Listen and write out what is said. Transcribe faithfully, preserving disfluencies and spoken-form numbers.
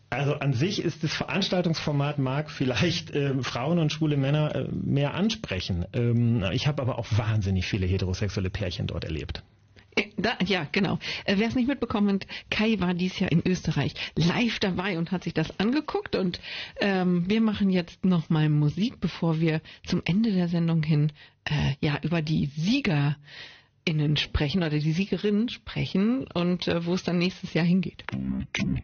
Also an sich ist das Veranstaltungsformat mag vielleicht äh, Frauen und schwule Männer äh, mehr ansprechen. Ähm, ich habe aber auch wahnsinnig viele heterosexuelle Pärchen dort erlebt. Da, ja, genau. Äh, Wer es nicht mitbekommen hat, Kai war dies Jahr in Österreich live dabei und hat sich das angeguckt. Und ähm, wir machen jetzt nochmal Musik, bevor wir zum Ende der Sendung hin äh, ja über die SiegerInnen sprechen oder die Siegerinnen sprechen und äh, wo es dann nächstes Jahr hingeht.